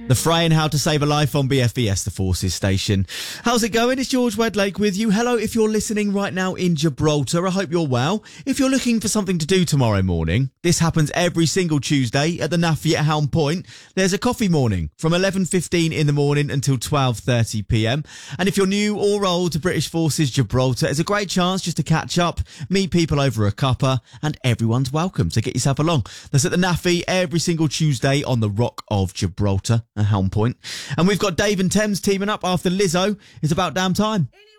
The Fray and How to Save a Life on BFBS, the Forces station. How's it going? It's George Wedlake with you. Hello, if you're listening right now in Gibraltar, I hope you're well. If you're looking for something to do tomorrow morning, this happens every single Tuesday at the NAFI at Helm Point. There's a coffee morning from 11:15 in the morning until 12:30 p.m. And if you're new or old to British Forces Gibraltar, it's a great chance just to catch up, meet people over a cuppa, and everyone's welcome, so get yourself along. That's at the NAFI every single Tuesday on the Rock of Gibraltar. A Helm Point. And we've got Dave and Thames teaming up after Lizzo. It's about damn time.